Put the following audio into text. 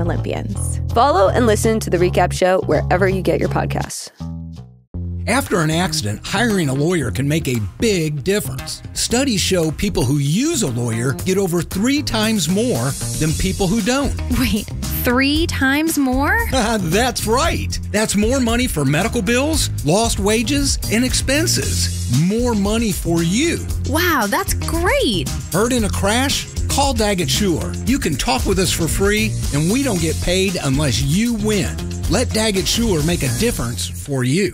and Olympians. Follow and listen to The Recap Show wherever you get your podcasts. After an accident, hiring a lawyer can make a big difference. Studies show people who use a lawyer get over 3 times more than people who don't. Wait, 3 times more? That's right. That's more money for medical bills, lost wages, and expenses. More money for you. Wow, that's great. Hurt in a crash? Call Daggett Schuler. You can talk with us for free, and we don't get paid unless you win. Let Daggett Schuler make a difference for you.